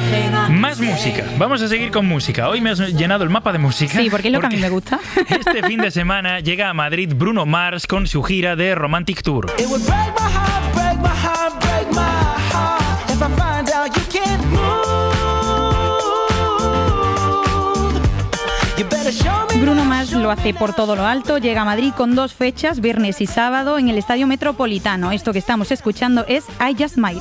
Más música. Vamos a seguir con música. Hoy me has llenado el mapa de música. Sí, porque es lo que a mí me gusta. Este fin de semana llega a Madrid Bruno Mars con su gira de Romantic Tour. Bruno Mars lo hace por todo lo alto, llega a Madrid con 2 fechas, viernes y sábado, en el Estadio Metropolitano. Esto que estamos escuchando es I Just Smile.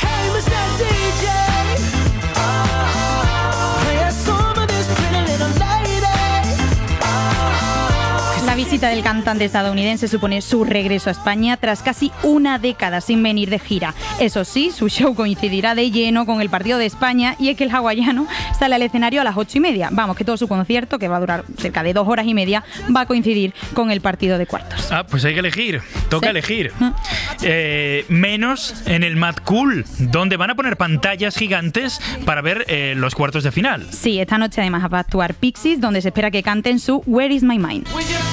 La visita del cantante estadounidense supone su regreso a España tras casi una década sin venir de gira. Eso sí, su show coincidirá de lleno con el partido de España, y es que el hawaiano sale al escenario a las 8:30. Vamos, que todo su concierto, que va a durar cerca de 2 horas y media, va a coincidir con el partido de cuartos. Ah, pues hay que elegir, toca ¿Sí? elegir. Menos en el Mad Cool, donde van a poner pantallas gigantes para ver los cuartos de final. Sí, esta noche además va a actuar Pixies, donde se espera que canten su Where Is My Mind.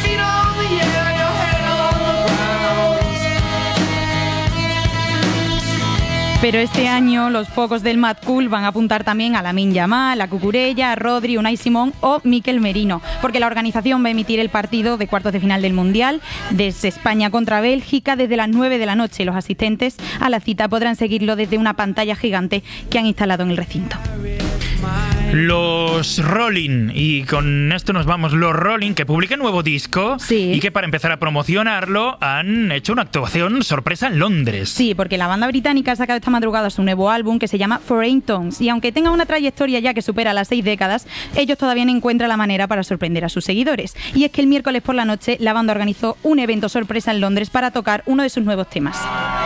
Pero este año los focos del Mad Cool van a apuntar también a Lamine Yamal, a Cucurella, a Rodri, Unai Simón o Mikel Merino, porque la organización va a emitir el partido de cuartos de final del Mundial desde España contra Bélgica desde las 9 de la noche. Los asistentes a la cita podrán seguirlo desde una pantalla gigante que han instalado en el recinto. Los Rolling, y con esto nos vamos, los Rolling, que publican nuevo disco. Sí. Y que para empezar a promocionarlo han hecho una actuación sorpresa en Londres. Sí, porque la banda británica ha sacado esta madrugada su nuevo álbum que se llama Foreign Tongues, y aunque tenga una trayectoria ya que supera las 6 décadas, ellos todavía no encuentran la manera para sorprender a sus seguidores. Y es que el miércoles por la noche la banda organizó un evento sorpresa en Londres para tocar uno de sus nuevos temas.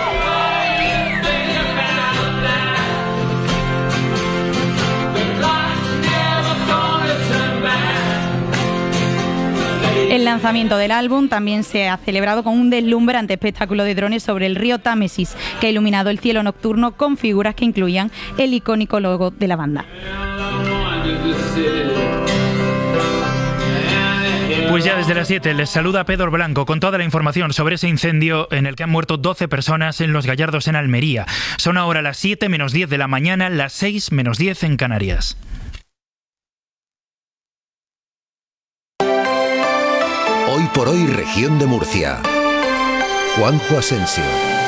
El lanzamiento del álbum también se ha celebrado con un deslumbrante espectáculo de drones sobre el río Támesis, que ha iluminado el cielo nocturno con figuras que incluían el icónico logo de la banda. Pues ya desde las 7 les saluda Pedro Blanco con toda la información sobre ese incendio en el que han muerto 12 personas en Los Gallardos, en Almería. Son ahora las 7 menos 10 de la mañana, las 6 menos 10 en Canarias. Hoy por hoy, Región de Murcia. Juanjo Asensio.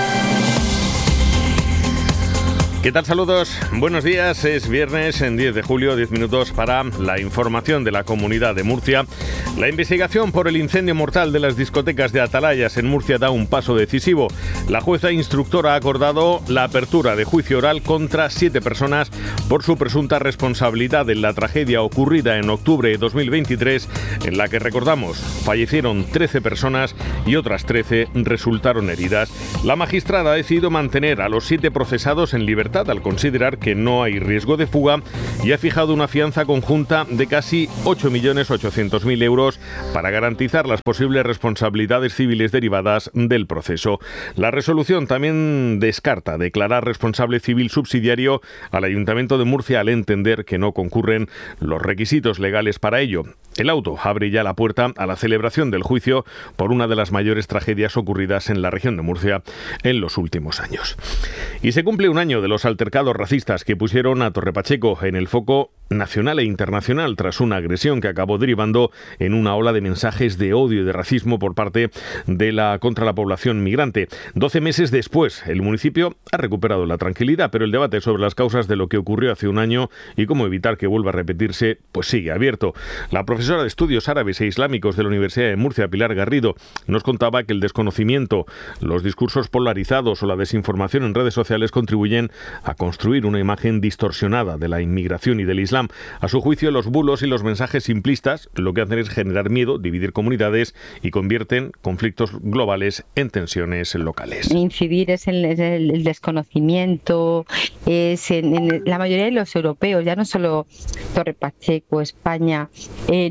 ¿Qué tal? Saludos, buenos días. Es viernes, en 10 de julio, 10 minutos para la información de la Comunidad de Murcia. La investigación por el incendio mortal de las discotecas de Atalayas en Murcia da un paso decisivo. La jueza instructora ha acordado la apertura de juicio oral contra 7 personas por su presunta responsabilidad en la tragedia ocurrida en octubre de 2023, en la que, recordamos, fallecieron 13 personas y otras 13 resultaron heridas. La magistrada ha decidido mantener a los 7 procesados en libertad al considerar que no hay riesgo de fuga, y ha fijado una fianza conjunta de casi 8.800.000 euros para garantizar las posibles responsabilidades civiles derivadas del proceso. La resolución también descarta declarar responsable civil subsidiario al Ayuntamiento de Murcia al entender que no concurren los requisitos legales para ello. El auto abre ya la puerta a la celebración del juicio por una de las mayores tragedias ocurridas en la región de Murcia en los últimos años. Y se cumple un año de los altercados racistas que pusieron a Torre Pacheco en el foco nacional e internacional tras una agresión que acabó derivando en una ola de mensajes de odio y de racismo por parte de contra la población migrante. 12 meses después, el municipio ha recuperado la tranquilidad, pero el debate sobre las causas de lo que ocurrió hace un año y cómo evitar que vuelva a repetirse, pues sigue abierto. La profesora de Estudios Árabes e Islámicos de la Universidad de Murcia, Pilar Garrido, nos contaba que el desconocimiento, los discursos polarizados o la desinformación en redes sociales contribuyen a construir una imagen distorsionada de la inmigración y del Islam. A su juicio, los bulos y los mensajes simplistas lo que hacen es generar miedo, dividir comunidades y convierten conflictos globales en tensiones locales. Incidir es en el desconocimiento, es en la mayoría de los europeos, ya no solo Torre Pacheco, España,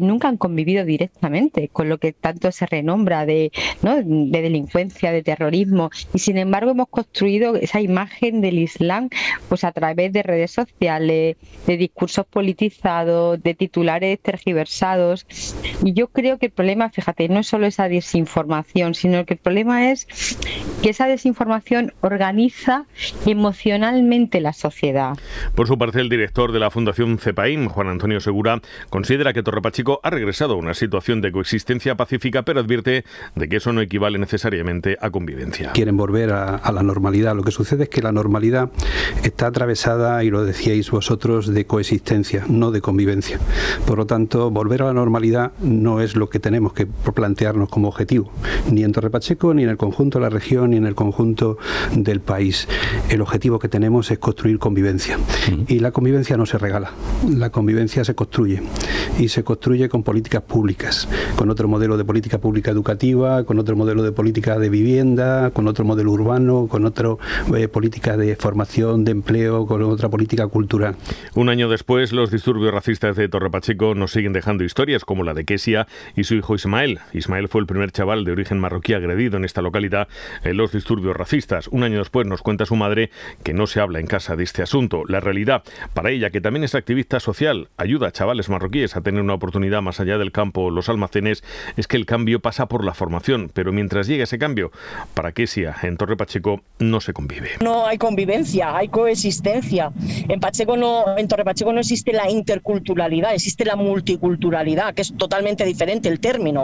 nunca han convivido directamente con lo que tanto se renombra de delincuencia, de terrorismo, y sin embargo hemos construido esa imagen del Islam pues a través de redes sociales, de discursos politizados, de titulares tergiversados. Y yo creo que el problema, fíjate, no es solo esa desinformación, sino que el problema es que esa desinformación organiza emocionalmente la sociedad. Por su parte, el director de la Fundación CEPAIM, Juan Antonio Segura, considera que Torre Pacheco ha regresado a una situación de coexistencia pacífica, pero advierte de que eso no equivale necesariamente a convivencia. Quieren volver a la normalidad. Lo que sucede es que la normalidad está atravesada, y lo decíais vosotros, de coexistencia, no de convivencia. Por lo tanto, volver a la normalidad no es lo que tenemos que plantearnos como objetivo, ni en Torre Pacheco, ni en el conjunto de la región, ni en el conjunto del país. El objetivo que tenemos es construir convivencia. Y la convivencia no se regala, la convivencia se construye. Y se construye con políticas públicas, con otro modelo de política pública educativa, con otro modelo de política de vivienda, con otro modelo urbano, con otra política de formación, de empleo, con otra política cultural. Un año después, los disturbios racistas de Torre Pacheco nos siguen dejando historias como la de Kesia y su hijo Ismael. Ismael fue el primer chaval de origen marroquí agredido en esta localidad en los disturbios racistas. Un año después nos cuenta su madre que no se habla en casa de este asunto. La realidad, para ella, que también es activista social, ayuda a chavales marroquíes a tener una oportunidad más allá del campo o los almacenes, es que el cambio pasa por la formación. Pero mientras llega ese cambio, para Kesia, en Torre Pacheco no se convive. No hay convivencia, hay coexistencia. En Torre Pacheco no existe la interculturalidad, existe la multiculturalidad, que es totalmente diferente el término.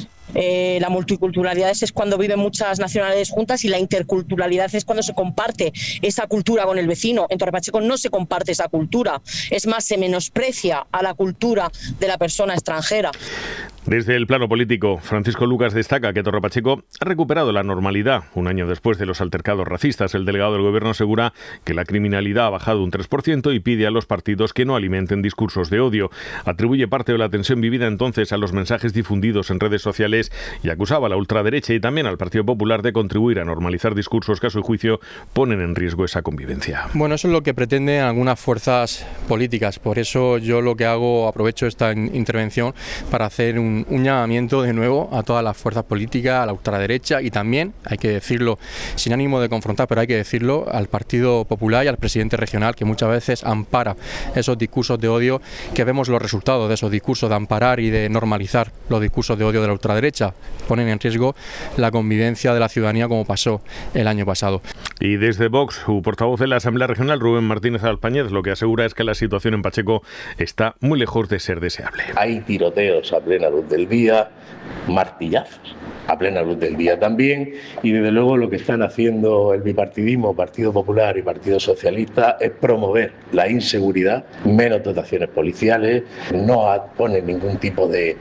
La multiculturalidad es cuando viven muchas nacionalidades juntas, y la interculturalidad es cuando se comparte esa cultura con el vecino. En Torre Pacheco no se comparte esa cultura, es más, se menosprecia a la cultura de la persona extranjera. Desde el plano político, Francisco Lucas destaca que Torre Pacheco ha recuperado la normalidad un año después de los altercados racistas. El delegado del Gobierno asegura que la criminalidad ha bajado un 3% y pide a los partidos que no alimenten discursos de odio. Atribuye parte de la tensión vivida entonces a los mensajes difundidos en redes sociales y acusaba a la ultraderecha y también al Partido Popular de contribuir a normalizar discursos que a su juicio ponen en riesgo esa convivencia. Bueno, eso es lo que pretenden algunas fuerzas políticas. Por eso yo lo que hago, aprovecho esta intervención para hacer un llamamiento de nuevo a todas las fuerzas políticas, a la ultraderecha, y también, hay que decirlo, sin ánimo de confrontar, pero hay que decirlo, al Partido Popular y al presidente regional, que muchas veces ampara esos discursos de odio, que vemos los resultados de esos discursos, de amparar y de normalizar los discursos de odio de la ultraderecha. Ponen en riesgo la convivencia de la ciudadanía, como pasó el año pasado. Y desde Vox, su portavoz de la Asamblea Regional, Rubén Martínez Alpañez, lo que asegura es que la situación en Pacheco está muy lejos de ser deseable. Hay tiroteos a plena luz del día, martillazos a plena luz del día también, y desde luego lo que están haciendo el bipartidismo, Partido Popular y Partido Socialista, es promover la inseguridad, menos dotaciones policiales, no ponen ningún tipo de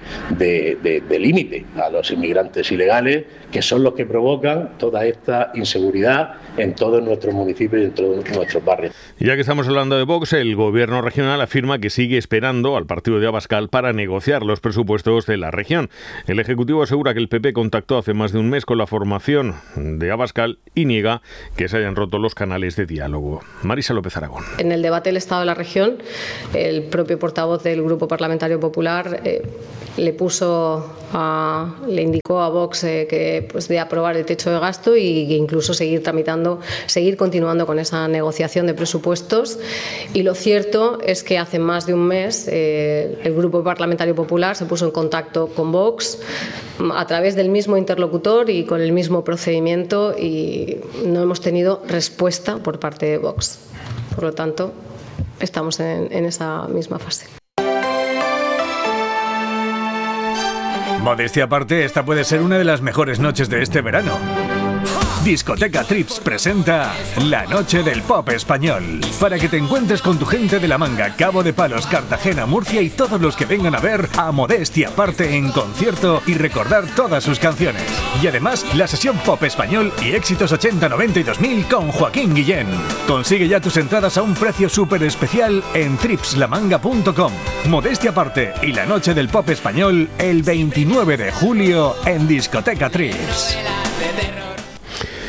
límite a los inmigrantes ilegales, que son los que provocan toda esta inseguridad en todos nuestros municipios y en todos nuestros barrios. Ya que estamos hablando de Vox, el Gobierno regional afirma que sigue esperando al partido de Abascal para negociar los presupuestos de la región. El Ejecutivo asegura que el PP contactó hace más de un mes con la formación de Abascal y niega que se hayan roto los canales de diálogo. Marisa López Aragón. En el debate del Estado de la región, el propio portavoz del Grupo Parlamentario Popular le indicó a Vox que de aprobar el techo de gasto y que incluso seguir continuando con esa negociación de presupuestos. Y lo cierto es que hace más de un mes el Grupo Parlamentario Popular se puso en contacto con Vox a través del mismo interlocutor y con el mismo procedimiento, y no hemos tenido respuesta por parte de Vox. Por lo tanto, estamos en esa misma fase. Modestia aparte, esta puede ser una de las mejores noches de este verano. Discoteca Trips presenta la noche del pop español, para que te encuentres con tu gente de La Manga, Cabo de Palos, Cartagena, Murcia y todos los que vengan a ver a Modestia aparte en concierto y recordar todas sus canciones. Y además, la sesión pop español y éxitos 80, 90 y 2000 con Joaquín Guillén. Consigue ya tus entradas a un precio súper especial en tripslamanga.com. Modestia aparte y la noche del pop español el 29 de julio en Discoteca Trips.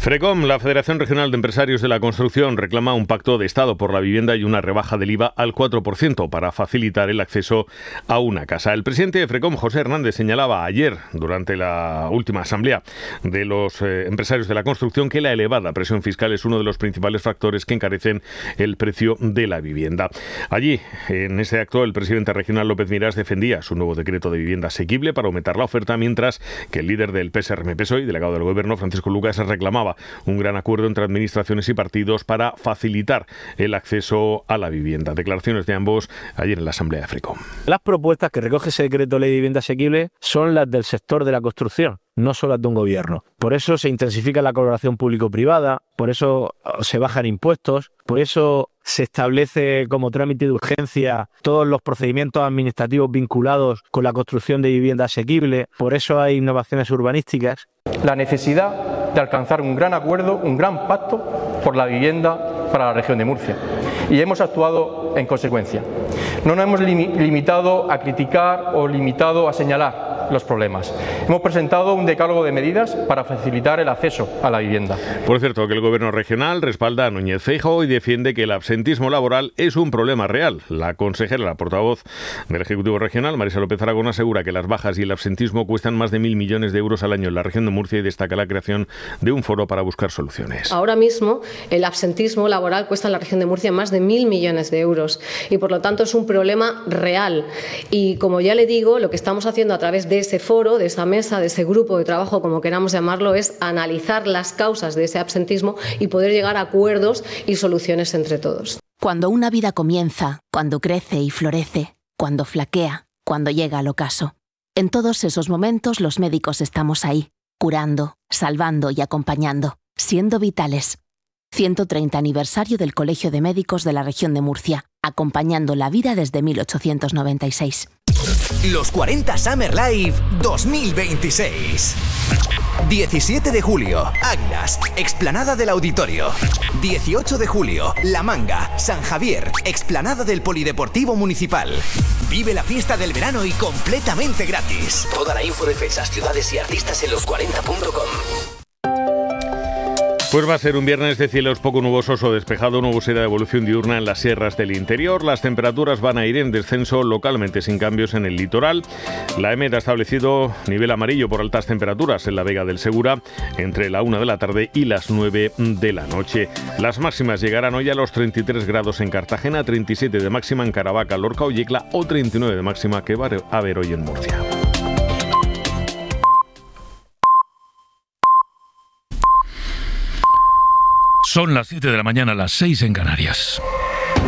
FRECOM, la Federación Regional de Empresarios de la Construcción, reclama un pacto de Estado por la vivienda y una rebaja del IVA al 4% para facilitar el acceso a una casa. El presidente de FRECOM, José Hernández, señalaba ayer, durante la última asamblea de los empresarios de la construcción, que la elevada presión fiscal es uno de los principales factores que encarecen el precio de la vivienda. Allí, en ese acto, el presidente regional López Miras defendía su nuevo decreto de vivienda asequible para aumentar la oferta, mientras que el líder del PSRM-PSOE y delegado del Gobierno, Francisco Lucas, reclamaba un gran acuerdo entre administraciones y partidos para facilitar el acceso a la vivienda. Declaraciones de ambos ayer en la asamblea de FRECOM. Las propuestas que recoge ese decreto de ley de vivienda asequible son las del sector de la construcción, no son las de un gobierno. Por eso se intensifica la colaboración público-privada, por eso se bajan impuestos, por eso se establece como trámite de urgencia todos los procedimientos administrativos vinculados con la construcción de vivienda asequible, por eso hay innovaciones urbanísticas. La necesidad de alcanzar un gran acuerdo, un gran pacto por la vivienda para la región de Murcia. Y hemos actuado en consecuencia. No nos hemos limitado a criticar o limitado a señalar los problemas. Hemos presentado un decálogo de medidas para facilitar el acceso a la vivienda. Por cierto, que el Gobierno regional respalda a Núñez Feijóo y defiende que el absentismo laboral es un problema real. La consejera, la portavoz del Ejecutivo Regional, Marisa López Aragón, asegura que las bajas y el absentismo cuestan más de 1.000 millones de euros al año en la región de Murcia y destaca la creación de un foro para buscar soluciones. Ahora mismo el absentismo laboral cuesta en la región de Murcia más de 1.000 millones de euros y por lo tanto es un problema real. Y como ya le digo, lo que estamos haciendo a través de ese foro, de esa mesa, de ese grupo de trabajo, como queramos llamarlo, es analizar las causas de ese absentismo y poder llegar a acuerdos y soluciones entre todos. Cuando una vida comienza, cuando crece y florece, cuando flaquea, cuando llega al ocaso. En todos esos momentos los médicos estamos ahí, curando, salvando y acompañando, siendo vitales. 130 aniversario del Colegio de Médicos de la región de Murcia, acompañando la vida desde 1896. Los 40 Summer Live 2026. 17 de julio, Águilas, explanada del Auditorio. 18 de julio, La Manga, San Javier, explanada del Polideportivo Municipal. Vive la fiesta del verano y completamente gratis. Toda la info de fechas, ciudades y artistas en los40.com. Pues va a ser un viernes de cielos poco nubosos o despejado, nubosidad de evolución diurna en las sierras del interior. Las temperaturas van a ir en descenso localmente sin cambios en el litoral. La EMET ha establecido nivel amarillo por altas temperaturas en la Vega del Segura entre la 1 de la tarde y las 9 de la noche. Las máximas llegarán hoy a los 33 grados en Cartagena, 37 de máxima en Caravaca, Lorca o Yecla o 39 de máxima que va a haber hoy en Murcia. Son las 7 de la mañana, las 6 en Canarias.